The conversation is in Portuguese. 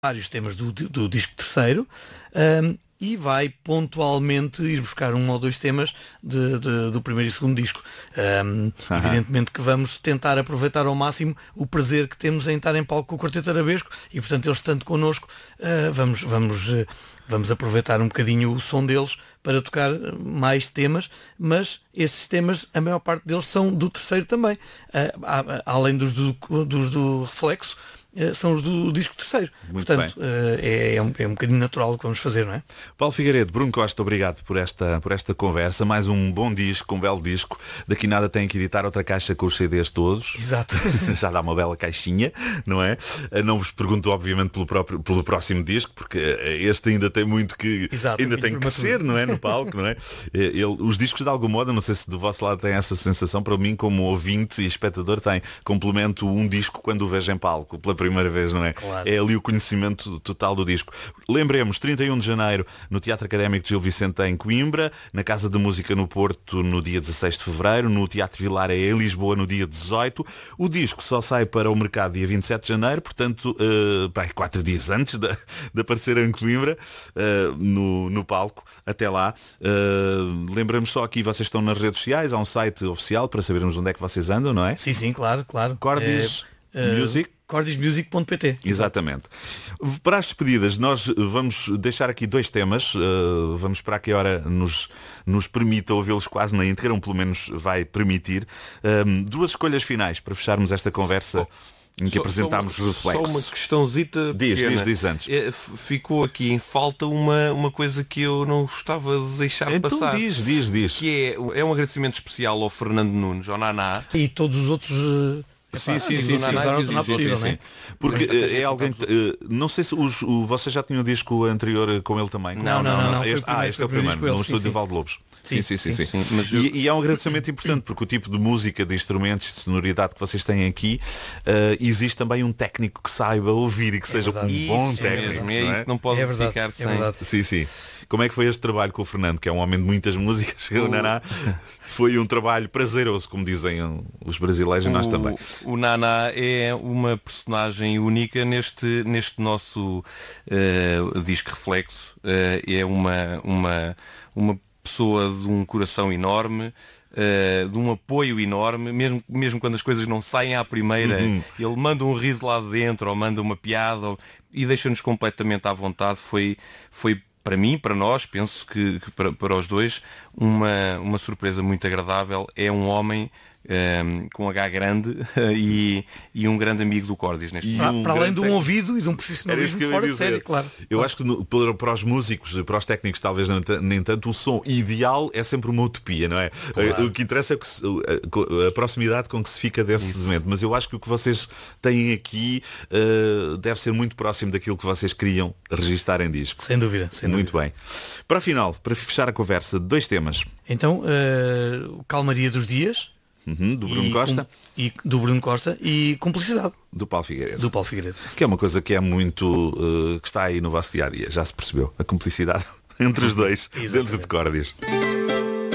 vários temas do disco terceiro, e vai pontualmente ir buscar um ou dois temas do primeiro e segundo disco. Evidentemente que vamos tentar aproveitar ao máximo o prazer que temos em estar em palco com o Quarteto Arabesco, e portanto eles estando connosco, vamos aproveitar um bocadinho o som deles para tocar mais temas, mas esses temas, a maior parte deles são do terceiro também, além dos do Reflexo. São os do disco terceiro. Muito portanto, bem. É um bocadinho natural o que vamos fazer, não é? Paulo Figueiredo, Bruno Costa, obrigado por esta conversa. Mais um bom disco, um belo disco. Daqui nada tem que editar outra caixa com os CDs todos. Exato. Já dá uma bela caixinha, não é? Não vos pergunto, obviamente, pelo próximo disco, porque este ainda tem muito que... Exato, ainda tem que crescer, não é? No palco, não é? Os discos, de algum modo, não sei se do vosso lado tem essa sensação, para mim, como ouvinte e espectador, tem. Complemento um disco quando o vejo em palco, pela primeira vez, não é? Claro. É ali o conhecimento total do disco. Lembremos, 31 de janeiro no Teatro Académico de Gil Vicente em Coimbra, na Casa da Música no Porto no dia 16 de fevereiro, no Teatro Vilar em Lisboa no dia 18. O disco só sai para o mercado dia 27 de janeiro, portanto, 4 dias antes de aparecer em Coimbra, no palco. Até lá. Lembramos só aqui, vocês estão nas redes sociais, há um site oficial para sabermos onde é que vocês andam, não é? Sim, claro. Cordis Music. Cordismusic.pt. Exatamente. Para as despedidas, nós vamos deixar aqui 2 temas. Vamos esperar que a hora nos permita ouvi-los quase na íntegra, pelo menos vai permitir. 2 escolhas finais para fecharmos esta conversa em que apresentámos Reflexo. Só uma questãozita diz antes. Ficou aqui em falta uma coisa que eu não gostava de deixar passar. Então diz. Que é um agradecimento especial ao Fernando Nunes, ao Naná. E todos os outros... Sim. Porque é alguém que, não sei se vocês já tinham o disco anterior com ele também. Não. Este é o primeiro, no estúdio de Valde Lobos. Sim. Mas E é um agradecimento importante, porque o tipo de música, de instrumentos, de sonoridade que vocês têm aqui, existe também um técnico que saiba ouvir e que seja um bom técnico. É isso que não pode ficar sem. Sim. Como é que foi este trabalho com o Fernando, que é um homem de muitas músicas? O Naná foi um trabalho prazeroso, como dizem os brasileiros, e nós também. O Naná é uma personagem única neste nosso disco Reflexo. É uma pessoa de um coração enorme, de um apoio enorme, mesmo quando as coisas não saem à primeira, ele manda um riso lá de dentro, ou manda uma piada, e deixa-nos completamente à vontade. Foi para mim, para nós, penso que para os dois, uma surpresa muito agradável. É um homem com H grande e um grande amigo do Cordis neste momento. Para além de um ouvido e de um profissionalismo fora de série, claro. Eu acho que para os músicos, para os técnicos talvez nem tanto, o som ideal é sempre uma utopia, não é? Claro. O que interessa é a proximidade com que se fica desse momento. Mas eu acho que o que vocês têm aqui deve ser muito próximo daquilo que vocês queriam registar em disco. Sem dúvida. Muito bem. Para fechar a conversa, 2 temas. Então, Calmaria dos Dias, do Bruno Costa. Do Bruno Costa, e Cumplicidade, do Paulo Figueiredo. Que é uma coisa que é muito que está aí no vosso dia a dia, já se percebeu, a cumplicidade entre os dois dentro de Cordis.